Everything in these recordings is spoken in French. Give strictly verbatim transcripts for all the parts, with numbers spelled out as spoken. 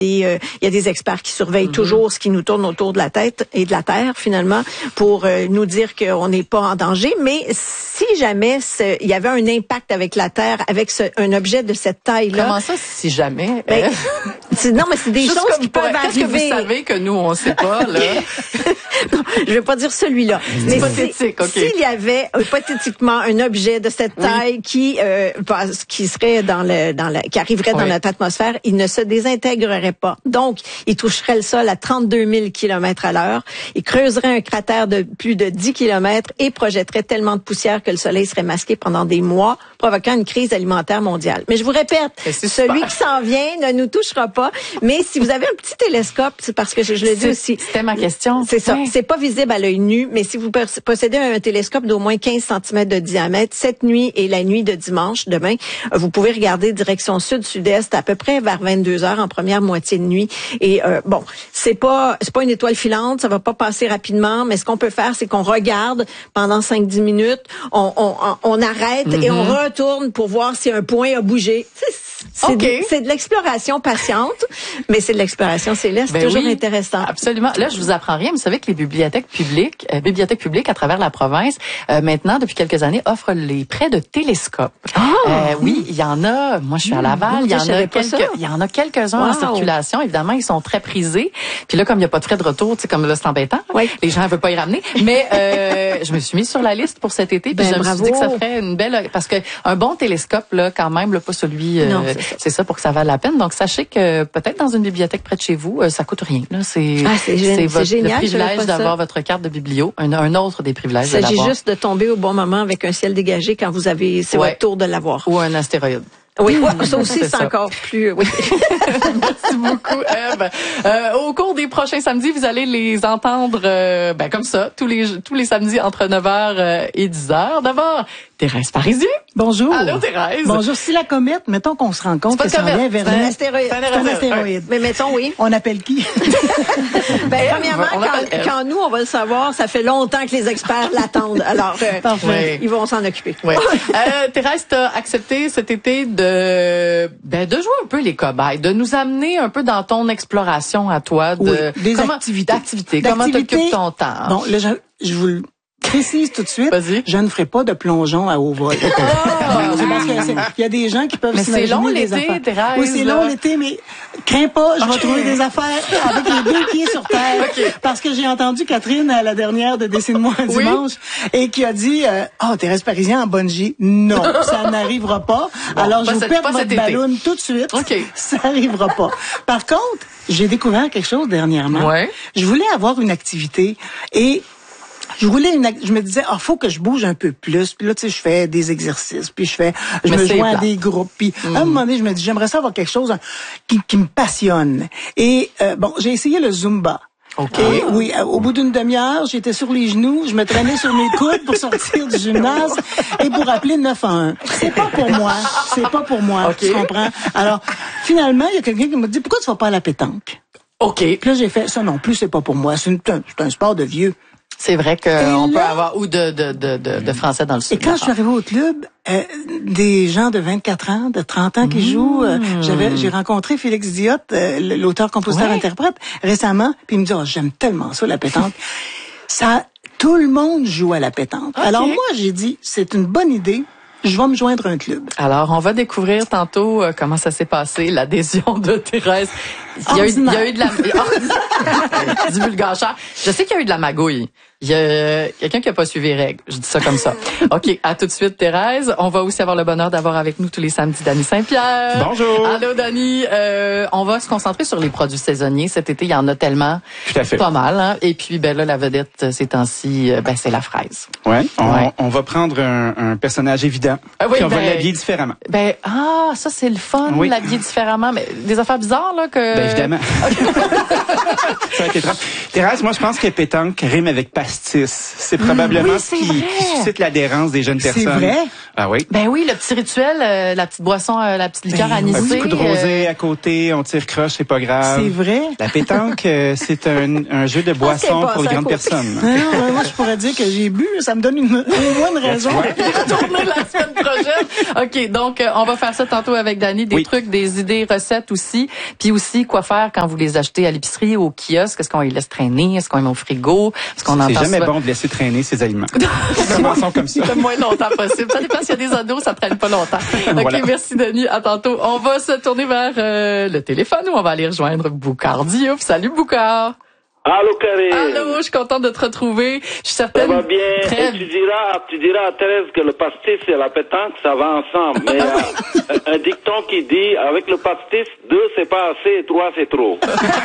Et euh, il y a des experts qui surveillent mm-hmm. toujours ce qui nous tourne autour de la tête et de la Terre, finalement, pour euh, nous dire qu'on n'est pas en danger. Mais si jamais il y avait un impact avec la Terre, avec ce, un objet de cette taille-là... Comment ça, si jamais? Ben, c'est, non, mais c'est des Juste choses qui peuvent qu'est-ce arriver. Qu'est-ce que vous savez que nous, on ne sait pas, là? Non, je vais pas dire celui-là. C'est hypothétique, OK. S'il y avait, hypothétiquement, un objet de cette taille oui. qui euh, qui serait dans le dans la, qui arriverait oui. dans notre atmosphère, il ne se désintégrerait pas. Donc, il toucherait le sol à trente-deux mille kilomètres à l'heure. Il creuserait un cratère de plus de dix kilomètres et projetterait tellement de poussière que le soleil serait masqué pendant des mois, provoquant une crise alimentaire mondiale. Mais je vous répète, celui qui s'en vient ne nous touchera pas. Mais si vous avez un petit télescope, c'est parce que je, je le dis aussi. C'était ma question. C'est ça. Oui. C'est pas visible à l'œil nu, mais si vous possédez un télescope d'au moins quinze centimètres de diamètre, cette nuit et la nuit de dimanche, demain, vous pouvez regarder direction sud-sud-est à peu près vers vingt-deux heures en première moitié de nuit. Et euh, bon, c'est pas c'est pas une étoile filante, ça va pas passer rapidement, mais ce qu'on peut faire, c'est qu'on regarde pendant cinq dix minutes, on, on, on arrête mm-hmm. et on retourne pour voir si un point a bougé. C'est, c'est, okay. de, c'est de l'exploration patiente, mais c'est de l'exploration céleste, ben c'est toujours oui, intéressant. Absolument. Là, je vous apprends rien, mais vous savez que les bibliothèques publiques, euh, bibliothèques publiques à travers la province, euh, maintenant, depuis quelques années, offrent les prêts de télescopes. Oh, euh, oui, il y en a. Moi, je suis à Laval. Il y en a quelques, il y en a quelques-uns wow. en circulation. Évidemment, ils sont très prisés. Puis là, comme il n'y a pas de frais de retour, tu sais, comme là, c'est embêtant. Oui. Les gens ne veulent pas y ramener. Mais euh, je me suis mise sur la liste pour cet été. Puis ben, je me bravo. suis dit que ça ferait une belle, parce que un bon télescope, là, quand même, là, pas celui. Euh, non, c'est, ça. c'est ça pour que ça vaille la peine. Donc, sachez que peut-être dans une bibliothèque près de chez vous, euh, ça coûte rien. Là, c'est, ah, c'est, c'est, votre, c'est génial. Le privilège d'avoir votre carte de biblio, un, un autre des privilèges de l'avoir. Il s'agit juste de tomber au bon moment avec un ciel dégagé quand vous avez, c'est ouais. votre tour de l'avoir. Ou un astéroïde. Oui, ouais, ça aussi, c'est, c'est encore plus... Oui. Merci beaucoup, Ève. Euh, au cours des prochains samedis, vous allez les entendre euh, ben, comme ça, tous les tous les samedis entre neuf heures et dix heures. D'abord, Thérèse Parisi. Bonjour. Allô, Thérèse. Bonjour. Si la comète, mettons qu'on se rend compte que ça vient vers un astéroïde. C'est un astéroïde. Mais mettons, oui. On appelle qui? ben, Ève, premièrement, quand, quand nous, on va le savoir, ça fait longtemps que les experts l'attendent. Alors, euh, Parfait. ils vont s'en occuper. Oui. euh, Thérèse, t'as accepté cet été de ben de jouer un peu les cobayes, de nous amener un peu dans ton exploration à toi de oui, des comment, activités. d'activités. Comment t'occupes ton temps? Bon, là, je, je vous le précise tout de suite. Vas-y. Je ne ferai pas de plongeon à haut vol. Oh! Il y a des gens qui peuvent mais s'imaginer c'est long des l'été, affaires. Thérèse. Oui, c'est long l'été, mais crains pas, je okay. vais trouver des affaires avec les deux pieds sur terre. Okay. Parce que j'ai entendu Catherine à la dernière de Dessine-moi un oui? dimanche et qui a dit euh, oh, Thérèse Parisien en bungee. Non, ça n'arrivera pas. Bon, Alors, je vous pète votre ballon tout de suite. Okay. Ça n'arrivera pas. Par contre, j'ai découvert quelque chose dernièrement. Ouais. Je voulais avoir une activité et je voulais une, je me disais, ah, faut que je bouge un peu plus. Puis là, tu sais, je fais des exercices, puis je fais, je mais me joins plat. à des groupes. Puis mm. à un moment donné, je me dis, j'aimerais ça avoir quelque chose qui, qui me passionne. Et euh, bon, j'ai essayé le Zumba. Okay. Et oui, au bout d'une demi-heure, j'étais sur les genoux, je me traînais sur mes coudes pour sortir du gymnase et pour appeler neuf un un. C'est pas pour moi, c'est pas pour moi, okay. Tu comprends? Alors, finalement, il y a quelqu'un qui m'a dit, pourquoi tu vas pas à la pétanque? OK. Puis là, j'ai fait, ça non plus, c'est pas pour moi, c'est, une, c'est un sport de vieux. C'est vrai qu'on peut avoir ou de, de, de, de, de français dans le sud. Et quand je suis arrivée au club, euh, des gens de vingt-quatre ans, de trente ans qui mmh. jouent, euh, j'avais, j'ai rencontré Félix Diot, euh, l'auteur, compositeur, ouais. interprète, récemment, puis il me dit, oh, j'aime tellement ça, la pétanque. ça, tout le monde joue à la pétanque. Okay. Alors moi, j'ai dit, c'est une bonne idée. Je vais me joindre à un club. Alors, on va découvrir tantôt euh, comment ça s'est passé, l'adhésion de Thérèse. Il y a eu, il y a eu de la... Oh. du vulgachard. Je sais qu'il y a eu de la magouille. Il y a quelqu'un qui a pas suivi les règles. Je dis ça comme ça. OK, à tout de suite, Thérèse. On va aussi avoir le bonheur d'avoir avec nous tous les samedis Dany Saint-Pierre. Bonjour. Allô, Dany. Euh, on va se concentrer sur les produits saisonniers. Cet été, il y en a tellement. Tout à fait. Pas mal, hein. Et puis, ben là, la vedette, ces temps-ci, ben, c'est la fraise. Ouais. On, ouais. on va prendre un, un personnage évident. Ah oui, puis on ben, va l'habiller différemment. Ben, ah, ça, c'est le fun, oui. L'habiller différemment. Mais des affaires bizarres, là, que... Ben, évidemment. Ça va être étrange. Thérèse, moi, je pense que pétanque rime avec pastis. C'est probablement oui, ce qui, qui suscite l'adhérence des jeunes personnes. C'est vrai? Ah oui? Ben oui, le petit rituel, euh, la petite boisson, euh, la petite liqueur ben, anisée. Un petit coup de rosé euh... à côté, on tire croche, c'est pas grave. C'est vrai? La pétanque, euh, c'est un, un jeu de boisson pour les grandes personnes. Non, non, moi, je pourrais dire que j'ai bu, ça me donne une, une bonne raison. de retourner la semaine prochaine. OK, donc, euh, on va faire ça tantôt avec Dany, des oui. trucs, des idées, recettes aussi. Puis aussi, quoi faire quand vous les achetez à l'épicerie ou au kiosque? Est-ce qu'on les laisse traîner? Est-ce qu'on les met au frigo? Est-ce qu'on C'est entend jamais souvent... bon de laisser traîner ces aliments. Commençons comme ça. Le moins longtemps possible. Ça dépend s'il y a des ados, ça traîne pas longtemps. OK, Voilà. merci Denis. À tantôt. On va se tourner vers euh, le téléphone où on va aller rejoindre Boucard Diouf. Salut Boucard. Allô, Karine. Allô, je suis contente de te retrouver. Je suis certaine. Ça va bien. Très... Et tu diras, tu diras à Thérèse que le pastis et la pétanque, ça va ensemble. Mais euh, un dicton qui dit, avec le pastis, deux c'est pas assez et trois c'est trop.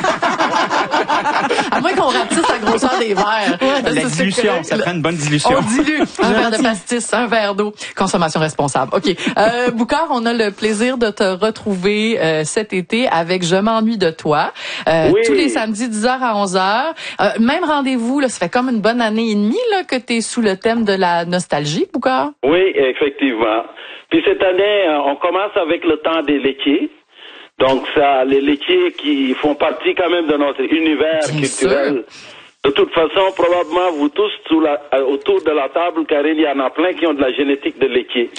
À moins qu'on ratisse la grosseur des verres. La Ça, c'est dilution, correct. ça prend une bonne dilution. On dilue un verre de pastis, un verre d'eau. Consommation responsable. OK. Euh, Boucard, on a le plaisir de te retrouver euh, cet été avec Je m'ennuie de toi. Euh, Oui. Tous les samedis, dix heures à onze heures. Euh, même rendez-vous, là, ça fait comme une bonne année et demie là, que tu es sous le thème de la nostalgie, Boucard. Oui, effectivement. Puis cette année, euh, on commence avec le temps des laitiers. Donc ça, les laitiers qui font partie quand même de notre univers Bien culturel. sûr. De toute façon, probablement, vous tous sous la, euh, autour de la table, Karine, il y en a plein qui ont de la génétique de laitier.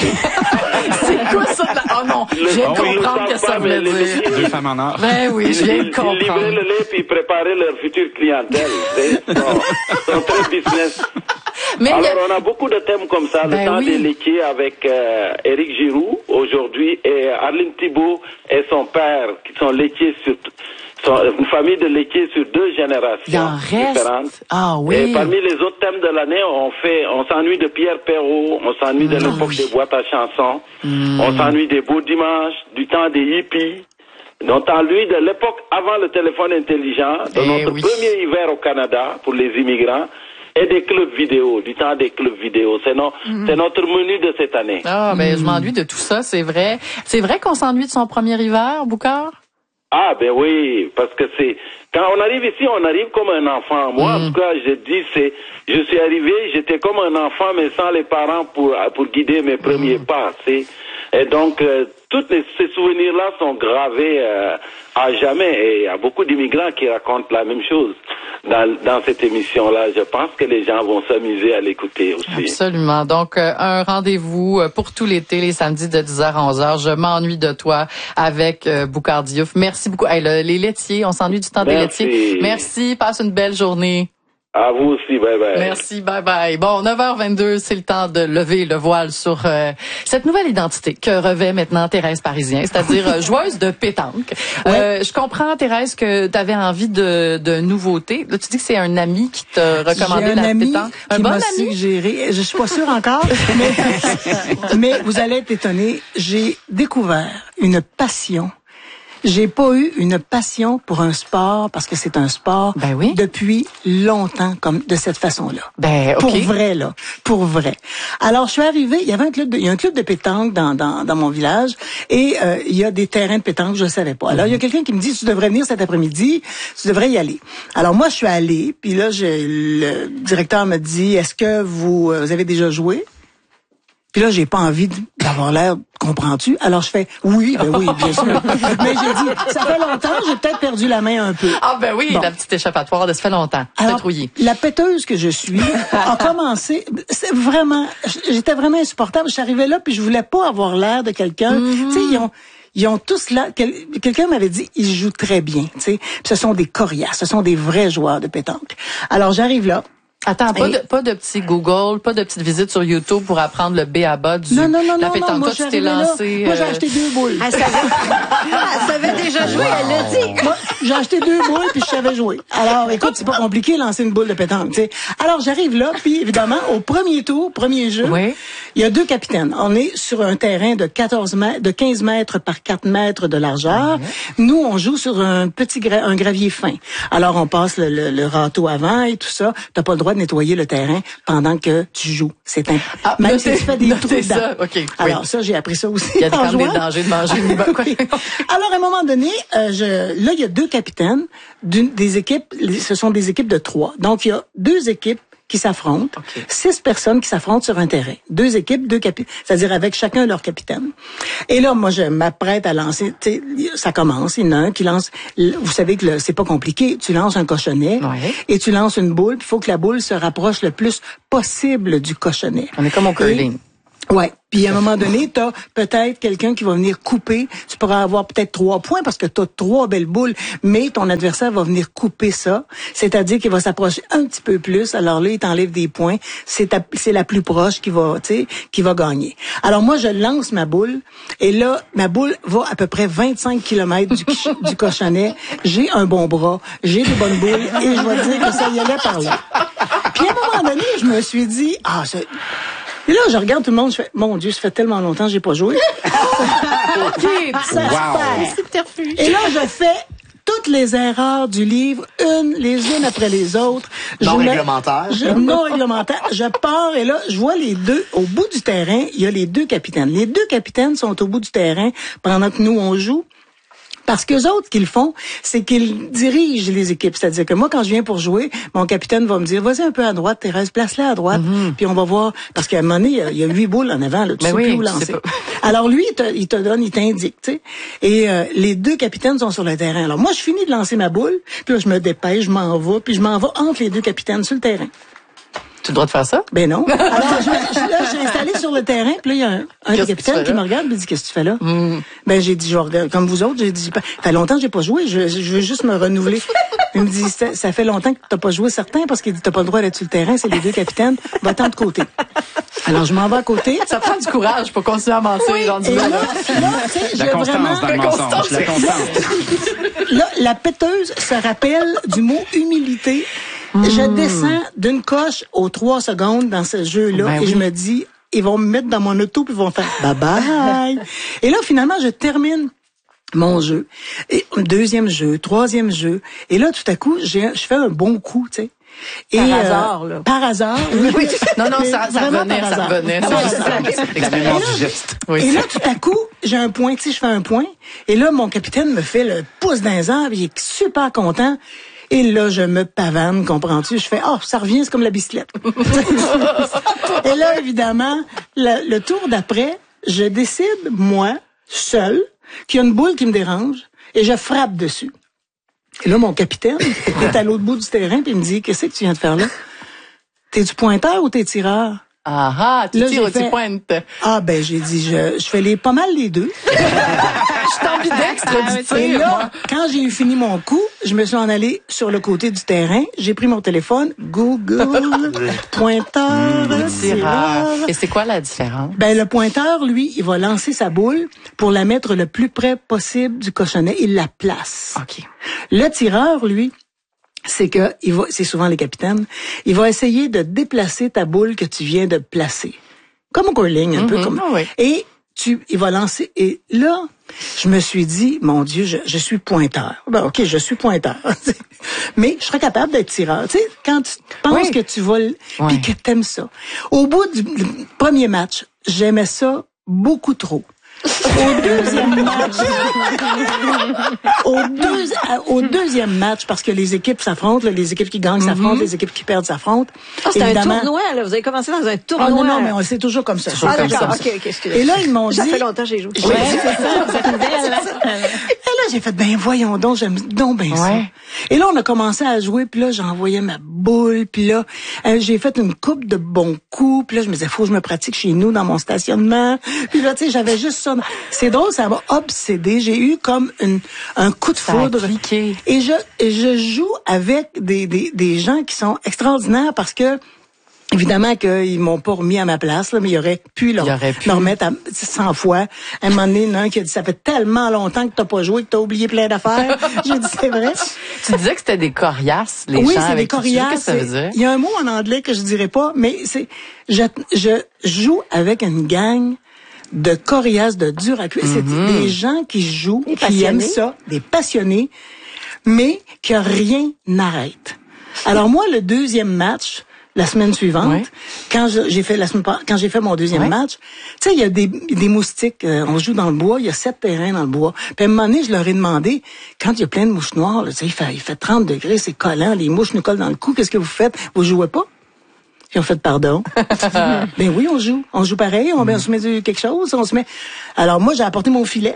C'est quoi ça? de la- Oh non, je viens de oh, ils le comprendre savent que ça pas, voulait mais les dire. laitiers- Deux femmes en or. Ben oui, je viens de Ils, ils livraient comprendre. le lait puis ils préparaient leur future clientèle. Ils sont, sont très business. Mais il y a- Alors, on a beaucoup de thèmes comme ça. Ben le temps oui. des laitiers avec euh, Éric Giroux, aujourd'hui, et Arline Thibault et son père, qui sont laitiers sur... sont une famille de laitiers sur deux générations il en reste. différentes. Ah Et oui. parmi les autres thèmes de l'année, on fait, on s'ennuie de Pierre Perrault, on s'ennuie de Ah l'époque oui. des boîtes à chansons, Mm. on s'ennuie des beaux dimanches, du temps des hippies, on s'ennuie de l'époque avant le téléphone intelligent, de Eh notre oui. premier hiver au Canada pour les immigrants, et des clubs vidéo, du temps des clubs vidéo. C'est no- c'est notre menu de cette année. Ah, ben je m'ennuie de tout ça, c'est vrai. C'est vrai qu'on s'ennuie de son premier hiver, Boucard? Ah ben oui, parce que c'est quand on arrive ici, on arrive comme un enfant. Moi, en tout cas, je dis c'est, je suis arrivé, j'étais comme un enfant, mais sans les parents pour pour guider mes premiers pas. C'est et donc euh, tous les, ces souvenirs-là sont gravés euh, à jamais. Et il y a beaucoup d'immigrants qui racontent la même chose dans dans cette émission-là. Je pense que les gens vont s'amuser à l'écouter aussi. Absolument. Donc, euh, un rendez-vous euh, pour tout l'été, les samedis de dix heures à onze heures. Je m'ennuie de toi avec euh, Boucard Diouf. Merci beaucoup. Hey, le- les laitiers, on s'ennuie du temps Merci. des laitiers. Merci. Passe une belle journée. À vous aussi, bye bye. Merci, bye bye. Bon, neuf heures vingt-deux, c'est le temps de lever le voile sur euh, cette nouvelle identité que revêt maintenant Thérèse Parisien, c'est-à-dire euh, joueuse de pétanque. Euh, je comprends, Thérèse, que tu avais envie de, de nouveautés. Là, tu dis que c'est un ami qui t'a recommandé J'ai un la ami pétanque. Un qui bon m'a ami? suggéré, je suis pas sûre encore, mais, mais vous allez être étonnés, j'ai découvert une passion. J'ai pas eu une passion pour un sport parce que c'est un sport Ben oui. depuis longtemps comme de cette façon-là. Ben, OK. Pour vrai là, pour vrai. Alors je suis arrivée, il y avait un club de, il y a un club de pétanque dans dans dans mon village et euh, il y a des terrains de pétanque, je ne savais pas. Alors il y a quelqu'un qui me dit tu devrais venir cet après-midi, tu devrais y aller. Alors moi je suis allée, puis là je, le directeur me dit est-ce que vous, euh, vous avez déjà joué? Puis là, j'ai pas envie d'avoir l'air, comprends-tu? Alors je fais, oui, ben oui, bien sûr. Mais j'ai dit, ça fait longtemps, j'ai peut-être perdu la main un peu. Ah ben oui, Bon. la petite échappatoire de ça fait longtemps. Alors, T'as trouillé. la péteuse que je suis a commencé, c'est vraiment, j'étais vraiment insupportable. Je suis arrivée là, puis je voulais pas avoir l'air de quelqu'un. Tu sais, ils ont... Ils ont tous là, quel, quelqu'un m'avait dit, ils jouent très bien, tu sais. Puis ce sont des coriaces, ce sont des vrais joueurs de pétanque. Alors j'arrive là. Attends, pas Et- de, pas de petit Google, pas de petite visite sur YouTube pour apprendre le B A B A du Non, non, non, la non, pétanque. non, moi, Toi, je suis tu t'es arrivée là. lancé. Moi, j'ai euh, acheté deux boules. Elle savait, elle savait déjà jouer, elle l'a dit. Moi, j'ai acheté deux boules puis je savais jouer. Alors, écoute, c'est pas compliqué lancer une boule de pétanque, tu sais. Alors, j'arrive là, puis évidemment, au premier tour, premier jeu, Oui. il y a deux capitaines. On est sur un terrain de quatorze mètres, de quinze mètres par quatre mètres de largeur. Nous, on joue sur un petit gra- un gravier fin. Alors, on passe le, le, le râteau avant et tout ça. T'as pas le droit de nettoyer le terrain pendant que tu joues. C'est un... Ah, Même notez- si tu fais des notez trous dedans. ça, OK, oui. Alors, ça, j'ai appris ça aussi. Il y a en quand même jouant. des dangers de manger une botte. Oui. Alors, à un moment donné, euh, je, là, il y a deux capitaines d'une des équipes. Ce sont des équipes de trois. Donc, il y a deux équipes qui s'affrontent, OK. six personnes qui s'affrontent sur un terrain. Deux équipes, deux capitaines, c'est-à-dire avec chacun leur capitaine. Et là, moi, je m'apprête à lancer, tu sais, ça commence, il y en a un qui lance, vous savez que le- c'est pas compliqué, tu lances un cochonnet Ouais. et tu lances une boule, il faut que la boule se rapproche le plus possible du cochonnet. On est comme au Et- curling. Ouais. Puis à un moment donné, t'as peut-être quelqu'un qui va venir couper. Tu pourras avoir peut-être trois points parce que t'as trois belles boules, mais ton adversaire va venir couper ça. C'est-à-dire qu'il va s'approcher un petit peu plus. Alors là, il t'enlève des points. C'est ta, c'est la plus proche qui va, tu sais, qui va gagner. Alors moi, je lance ma boule et là, ma boule va à peu près vingt-cinq kilomètres du, du cochonnet. J'ai un bon bras, j'ai des bonnes boules et je vais dire que ça y allait par là. Puis à un moment donné, je me suis dit, ah, ça... Et là, je regarde tout le monde, je fais, mon Dieu, ça fait tellement longtemps que j'ai pas joué. OK, ça se passe. Et là, je fais toutes les erreurs du livre, une, les unes après les autres. Non je réglementaire. Me, je, non réglementaire. Je pars et là, je vois les deux, au bout du terrain, il y a les deux capitaines. Les deux capitaines sont au bout du terrain pendant que nous, on joue. Parce que les autres, qu'ils font, c'est qu'ils dirigent les équipes. C'est-à-dire que moi, quand je viens pour jouer, mon capitaine va me dire, vas-y un peu à droite, Thérèse, place-la à droite, mm-hmm. puis on va voir. Parce qu'à un moment donné, il y a huit boules en avant, là, tu mais sais oui, plus où lancer. Alors lui, il te, il te donne, il t'indique, tu sais. Et euh, les deux capitaines sont sur le terrain. Alors moi, je finis de lancer ma boule, puis là, je me dépêche, je m'en vais, puis je m'en vais entre les deux capitaines sur le terrain. Tu as le droit de faire ça? Ben non. Alors, je, je, là, j'ai installé sur le terrain, puis là, il y a un, un des capitaines qui me regarde et me dit, qu'est-ce que tu fais là? Mm. Ben, j'ai dit, je regarde, comme vous autres, j'ai dit, ça fait longtemps que j'ai pas joué, je, je veux juste me renouveler. Il me dit, ça, ça fait longtemps que t'as pas joué certain, parce qu'il dit, t'as pas le droit d'être sur le terrain, c'est les deux capitaines, va-t'en de côté. Alors, je m'en vais à côté. Ça prend du courage pour continuer à mentir, oui, dans du là, là, là, la constance vraiment, dans le mensonge, la constance. Là, la péteuse se rappelle du mot humilité. Mmh. Je descends d'une coche aux trois secondes dans ce jeu-là ben et oui. je me dis, ils vont me mettre dans mon auto puis ils vont faire bye-bye. Et là, finalement, je termine mon jeu. Et deuxième jeu, troisième jeu. Et là, tout à coup, j'ai, je fais un bon coup, tu sais. Et par euh, hasard, là. Par hasard. Oui, oui. Non, non, ça, ça revenait, ça revenait. L'expérience du geste. Oui. Et là, tout à coup, j'ai un point, tu sais, je fais un point. Et là, mon capitaine me fait le pouce dans les arbres, il est super content. Et là, je me pavane, comprends-tu? Je fais, oh, ça revient, c'est comme la bicyclette. Et là, évidemment, le, le tour d'après, je décide, moi, seul, qu'il y a une boule qui me dérange, et je frappe dessus. Et là, mon capitaine est à l'autre bout du terrain, puis il me dit, qu'est-ce que tu viens de faire là? T'es du pointeur ou t'es tireur? Ah ah, tu tires ou tu pointes? Ah, ben, j'ai dit, je, je fais les, pas mal les deux. Je suis ambidextre du tir. Et là, quand j'ai eu fini mon coup, je me suis en allé sur le côté du terrain. J'ai pris mon téléphone, Google, pointeur, mmh, tireur. Et c'est quoi la différence? Ben, le pointeur, lui, il va lancer sa boule pour la mettre le plus près possible du cochonnet. Il la place. OK. Le tireur, lui, c'est que il va, c'est souvent les capitaines, il va essayer de déplacer ta boule que tu viens de placer. Comme au curling, un mm-hmm, peu comme. Oh oui. Et tu, il va lancer. Et là, je me suis dit, mon Dieu, je, je suis pointeur. Ben, OK, je suis pointeur. Mais je serais capable d'être tireur. Tu sais, quand tu penses oui. que tu voles, oui. puis que t'aimes ça. Au bout du premier match, j'aimais ça beaucoup trop. Au deuxième match, au, deux, au deuxième match, parce que les équipes s'affrontent, les équipes qui gagnent s'affrontent, mm-hmm. les équipes qui perdent s'affrontent. Oh, c'est un tournoi, là. Vous avez commencé dans un tournoi. Ah, non, non, mais on c'est toujours comme ça. Ah, d'accord, ok, ok, excusez. Et là, ils m'ont dit. Ça fait longtemps que j'ai joué. Oui, c'est ça, vous êtes une belle. Et là, j'ai fait, ben, voyons donc, j'aime donc ben ouais. ça. Et là, on a commencé à jouer, puis là, j'envoyais ma boule, puis là, euh, j'ai fait une coupe de bons coups, puis là, je me disais, faut que je me pratique chez nous, dans mon stationnement. Puis là, tu sais, j'avais juste ça. C'est drôle, ça m'a obsédé. J'ai eu comme une, un coup de foudre. Et je, et je joue avec des, des, des gens qui sont extraordinaires parce que, évidemment qu'ils m'ont pas remis à ma place, là, mais ils auraient pu leur, aurait pu. leur mettre à cent fois. À un moment donné, il y en a un qui a dit, ça fait tellement longtemps que t'as pas joué, que t'as oublié plein d'affaires. J'ai dit, c'est vrai. Tu disais que c'était des coriaces, les oui, gens c'est avec des coriaces. Qu'est-ce que ça veut dire? Il y a un mot en anglais que je dirais pas, mais c'est, je, je joue avec une gang de coriaces, de dur à cuire. Mm-hmm. C'est des gens qui jouent, des qui passionnés. Aiment ça, des passionnés, mais que rien n'arrête. Alors moi, le deuxième match, la semaine suivante, ouais. quand je, j'ai fait la semaine, quand j'ai fait mon deuxième ouais. match, tu sais, il y a des, des moustiques, euh, on joue dans le bois, il y a sept terrains dans le bois. Puis à un moment donné, je leur ai demandé, quand il y a plein de mouches noires, tu sais, il fait, il fait trente degrés, c'est collant, les mouches nous collent dans le cou, qu'est-ce que vous faites? Vous jouez pas? Ils ont fait pardon. Ben oui, on joue. On joue pareil. On, mm. on se met du, quelque chose. On se met. Alors moi, j'ai apporté mon filet.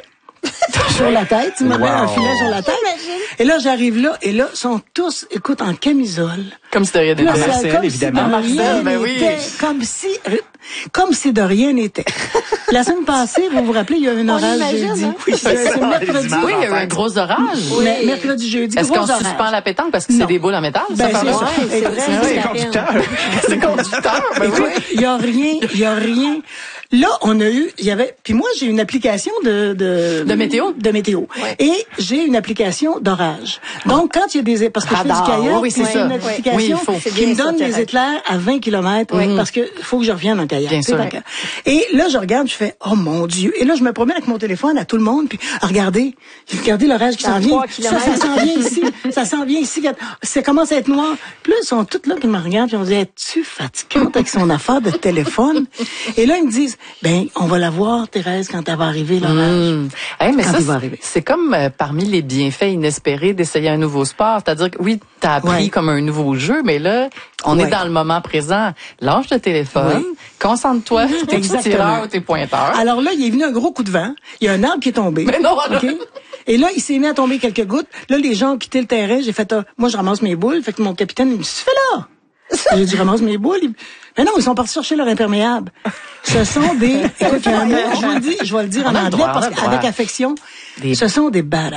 sur la tête. Ils me mettent Wow. un filet sur la tête. Et là, j'arrive là, et là, sont tous, écoute, en camisole. Comme si de rien Là, n'était. ça- Marcel, comme évidemment. Si de Marcel, rien ben oui. n'était, comme si, comme si de rien n'était. La semaine passée, vous vous rappelez, il y a eu un On orage l'imagine, jeudi. hein? Oui, c'est c'est mercredi. images. Oui, il y a eu un gros orage. Mais mercredi, jeudi, Est-ce gros qu'on orage. suspend la pétanque parce que Non. c'est des boules en métal? Ben, ça, c'est pardon? ça. Ouais, c'est vrai. C'est c'est la conducteur. peine. C'est conducteur, ben Écoute, oui. il y a rien, il y a rien. Là, on a eu, il y avait, puis moi, j'ai une application de de, De météo? de météo, Ouais. et j'ai une application d'orage. Donc, quand il y a des, parce que Radar. je fais du kayak, Oui, c'est puis ça. j'ai une Oui. application Oui, il faut. C'est qui bien me ça, donne t'as des raison. éclairs à vingt kilomètres, parce que faut que je revienne en kayak. Bien tu sais, sûr. tant qu'à- Et là, je regarde, je fais, oh mon Dieu. Et là, je me promène avec mon téléphone à tout le monde, puis regardez, regardez l'orage qui s'en vient. trois Ça, kilomètres. ça s'en vient ici. Ça s'en vient ici. Ça commence à être noir. Puis là, ils sont tous là qui me regardent, puis on dit, es-tu fatigante avec son affaire de téléphone? Et là, ils me disent, ben, on va la voir, Thérèse, quand elle va arriver, l'orage. Hum. Hey, mais Quand ça, il va c'est- arriver. c'est comme euh, parmi les bienfaits inespérés d'essayer un nouveau sport. C'est-à-dire que oui, t'as appris Ouais. comme un nouveau jeu, mais là, on Ouais. est dans le moment présent. Lâche le téléphone, Oui. concentre-toi sur tes Exactement. tireurs ou tes pointeurs. Alors là, il est venu un gros coup de vent. Il y a un arbre qui est tombé. Mais non, OK? Et là, il s'est mis à tomber quelques gouttes. Là, les gens ont quitté le terrain. J'ai fait, ah, moi, je ramasse mes boules. Fait que mon capitaine, il me dit, tu fais là? J'ai dit, je ramasse mes boules. Il- Mais non, ils sont partis chercher leur imperméable. Ce sont des, écoute, il y a un mot, je vous le dis, je vais le dire On en a le anglais droit, on a parce le droit. qu'avec affection, Des ce sont des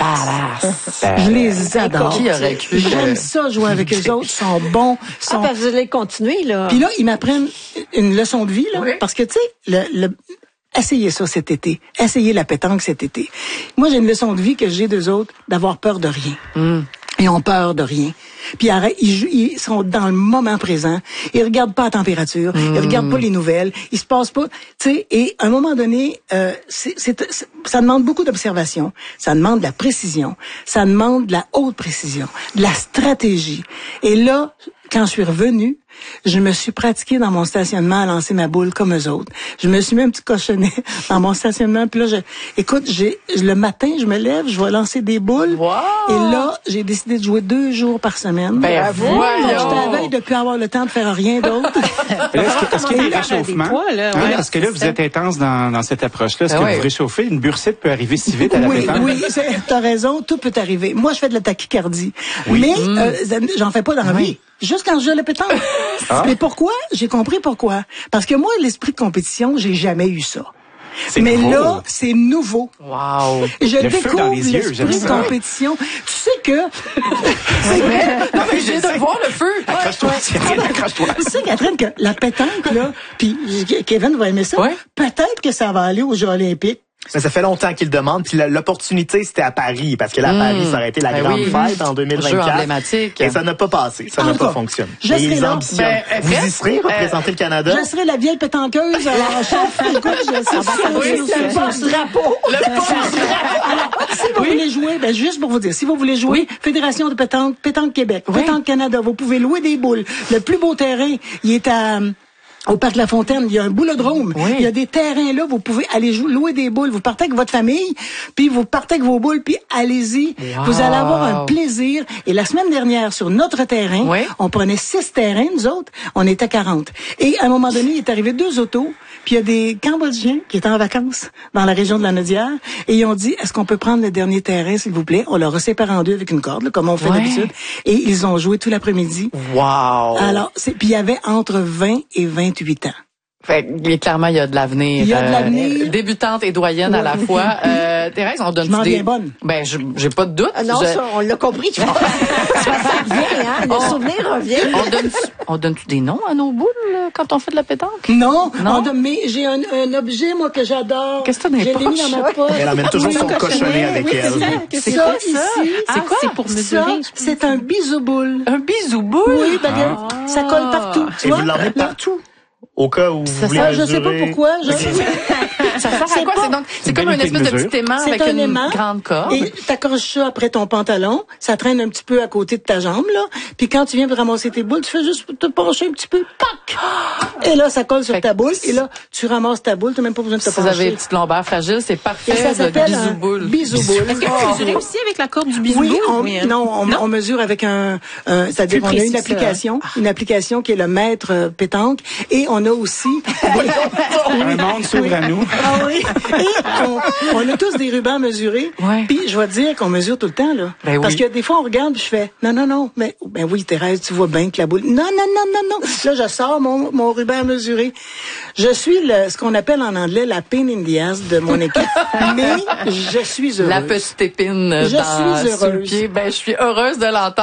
badass. Je les adore. Qui aurait cru que- J'aime ça jouer avec eux autres. Ils sont bons. Ils Ah, sont parce que vous allez continuer, là. puis là, ils m'apprennent une leçon de vie, là, Oui. parce que, tu sais, le, le, essayez ça cet été. Essayez la pétanque cet été. Moi, j'ai une leçon de vie que j'ai d'eux autres, d'avoir peur de rien. Ils ont peur de rien. Puis arrête, ils, jouent- ils sont dans le moment présent. Ils regardent pas la température. Ils regardent pas les nouvelles. Ils se passent pas, tu sais. Et à un moment donné, euh, c'est, c'est, c'est- ça demande beaucoup d'observation. Ça demande de la précision. Ça demande de la haute précision, de la stratégie. Et là, quand je suis revenue, je me suis pratiquée dans mon stationnement à lancer ma boule comme eux autres. Je me suis mis un petit cochonnet dans mon stationnement. Puis là, je, écoute, j'ai, le matin, je me lève, je vais lancer des boules. Wow! Et là, j'ai décidé de jouer deux jours par semaine. Ben, Bravo! voyons! J'étais à la veille de plus avoir le temps de faire rien d'autre. Et là, Est-ce que- est-ce qu'il y a un Comment faire réchauffement? des poids, là, Hein, ouais, parce que là, c'est vous ça. êtes intense dans, dans cette approche-là. Est-ce Ben que ouais. vous réchauffez? Une bursite peut arriver si vite à la Oui, pétanque? oui, c'est- t'as raison, tout peut arriver. Moi, je fais de la tachycardie. Mais euh, j'en fais pas dans la vie. Juste quand je joue à la pétanque. Ah. Mais pourquoi? J'ai compris pourquoi. Parce que moi, l'esprit de compétition, j'ai jamais eu ça. C'est Mais nouveau. là, c'est nouveau. Wow! Je Le feu dans découvre les yeux, j'aime l'esprit de ça. compétition. Tu sais que... Non, mais j'ai de voir le feu! Accroche-toi, Cyril, accroche-toi. Tu sais, Catherine, que la pétanque, là, puis Kevin va aimer ça, Ouais. peut-être que ça va aller aux Jeux olympiques. Mais ça fait longtemps qu'ils le demandent. Puis la- l'opportunité, c'était à Paris. Parce que là, à Paris, ça aurait été la Ben grande oui. fête en deux mille Jeu vingt-quatre. emblématique. Et ça n'a pas passé. Ça En n'a tout pas cas, fonctionné. je Mais serai ils là. ambitionnent. Ben, Vous y Fred, serez, représenter le Canada? Je serai la vieille pétanqueuse en chef. Écoute, je sais ça. oui, Je sais le ça. drapeau. Si vous voulez jouer, ben juste pour vous dire, si vous voulez jouer, Oui. Fédération de pétanque, Pétanque Québec, Oui. Pétanque Canada, vous pouvez louer des boules. Le plus beau terrain, il est à... Au Parc La Fontaine, il y a un boulodrome. Oui. Il y a des terrains là, vous pouvez aller jou- louer des boules. Vous partez avec votre famille, puis vous partez avec vos boules, puis allez-y. Wow. Vous allez avoir un plaisir. Et la semaine dernière, sur notre terrain, Oui. on prenait six terrains, nous autres, on était quarante. Et à un moment donné, il est arrivé deux autos, puis il y a des Cambodgiens qui étaient en vacances dans la région de la Naudière, et ils ont dit, est-ce qu'on peut prendre le dernier terrain, s'il vous plaît? On leur a séparé en deux avec une corde, là, comme on fait Ouais. d'habitude. Et ils ont joué tout l'après-midi. Wow! Alors, c'est, puis il y avait entre vingt et vingt-huit ans. Fait que, clairement, il y a de l'avenir. Il y a de l'avenir. Euh, débutante et doyenne à la Oui. fois. Euh, Thérèse, on donne Je m'en des... viens bonne. Ben, je- j'ai pas de doute. Ah non, Je- ça, on l'a compris. Tu vois, ça revient, hein? Le souvenir revient. On donne, on donne des noms à nos boules là, quand on fait de la pétanque? Non, Non? on donne- mais j'ai un, un objet, moi, que j'adore. Qu'est-ce que t'as dans les Je l'ai mis poches? dans ma poche. Elle amène toujours Oui, son un cochonnet avec oui, elle. c'est ça. C'est Ça, quoi, ça? ici, C'est quoi? C'est pour ça, mesurer. c'est un bisou-boule. Un bisou boule? Oui, ben, regarde, ça colle partout. Tu Et vois? vous l'emmenez Là. partout? Au cas où vous voulez Ah, je sais pas mesurer. pourquoi. Je... Ça sert à C'est quoi? pas- C'est donc, c'est une comme belle une unité espèce de de mesure. petit aimant C'est avec un une aimant. grande corde. Et t'accroches ça après ton pantalon, ça traîne un petit peu à côté de ta jambe, là. Puis quand tu viens de ramasser tes boules, tu fais juste te pencher un petit peu, pac! Et là, ça colle sur Fait ta que boule, et là, tu ramasses ta boule, t'as même pas besoin de te Si vous avez pencher. une petite lombaire fragile, c'est Et parfait. ça le s'appelle bisou un boule. bisou-boule. Est-ce que vous mesurez aussi avec la corde du bisou? Oui, on, Oui, hein? non, on, on mesure avec un, un c'est-à-dire Plus on a précis une que ça. application, une application qui est le maître euh, pétanque, et on a aussi Un monde s'ouvre à nous. Ah oui. Et on, on a tous des rubans mesurés. Ouais. Puis je vais te dire qu'on mesure tout le temps, là. Ben Parce oui. que des fois, on regarde puis je fais, non, non, non, mais, ben oui, Thérèse, tu vois bien que la boule, non, non, non, non, non. Là, je sors mon, mon ruban mesuré. Je suis le, ce qu'on appelle en anglais la pain in the ass de mon équipe. Mais je suis heureuse. La petite épine Je dans, suis sur le heureuse. pied. Ben, je suis heureuse de l'entendre.